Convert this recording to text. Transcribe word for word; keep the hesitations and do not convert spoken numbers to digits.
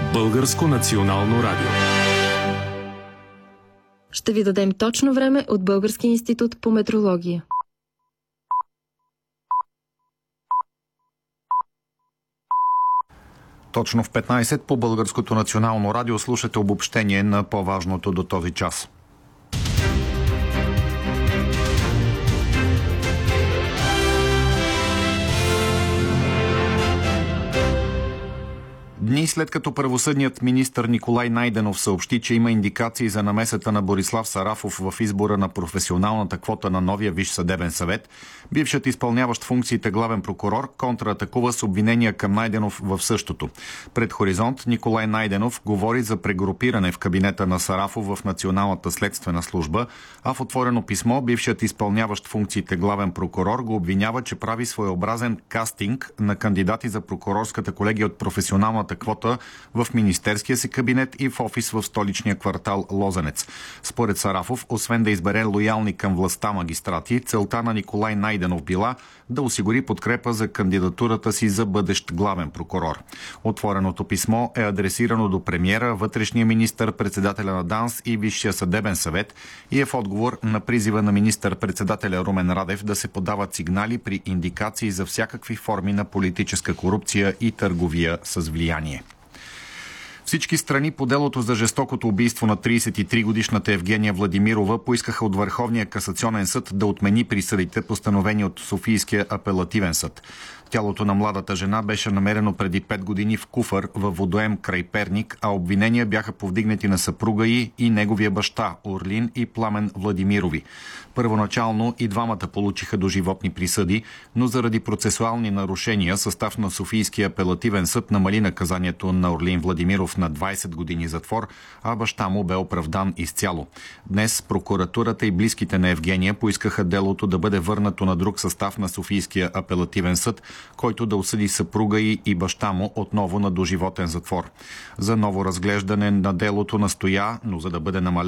Българско национално радио. Ще ви дадем точно време от Българския институт по метрология. Точно в петнайсет по Българското национално радио слушате обобщение на по-важното до този час. Дни след като правосъдният министър Николай Найденов съобщи, че има индикации за намесата на Борислав Сарафов в избора на професионалната квота на новия Висш съдебен съвет, бившият изпълняващ функциите главен прокурор контратакува с обвинения към Найденов в същото. Пред Хоризонт Николай Найденов говори за прегрупиране в кабинета на Сарафов в Националната следствена служба, а в отворено писмо бившият изпълняващ функциите главен прокурор го обвинява, че прави своеобразен кастинг на кандидати за прокурорската колегия от професионалната квота в министерския си кабинет и в офис в столичния квартал Лозенец. Според Сарафов, освен да избере лоялни към властта магистрати, целта на Николай Найденов била да осигури подкрепа за кандидатурата си за бъдещ главен прокурор. Отвореното писмо е адресирано до премиера, вътрешния министър, председателя на ДАНС и Висшия съдебен съвет и е в отговор на призива на министър-председателя Румен Радев да се подават сигнали при индикации за всякакви форми на политическа корупция и търговия с влияние. Всички страни по делото за жестокото убийство на трийсет и три годишната Евгения Владимирова поискаха от Върховния касационен съд да отмени присъдите, постановени от Софийския апелативен съд. Тялото на младата жена беше намерено преди пет години в куфар във водоем край Перник, а обвинения бяха повдигнати на съпруга й и неговия баща Орлин и Пламен Владимирови. Първоначално и двамата получиха доживотни присъди, но заради процесуални нарушения състав на Софийския апелативен съд намали наказанието на Орлин Владимиров на двайсет години затвор, а баща му бе оправдан изцяло. Днес прокуратурата и близките на Евгения поискаха делото да бъде върнато на друг състав на Софийския апелативен съд, който да осъди съпруга й и баща му отново на доживотен затвор. За ново разглеждане на делото настоя, но за да бъде намален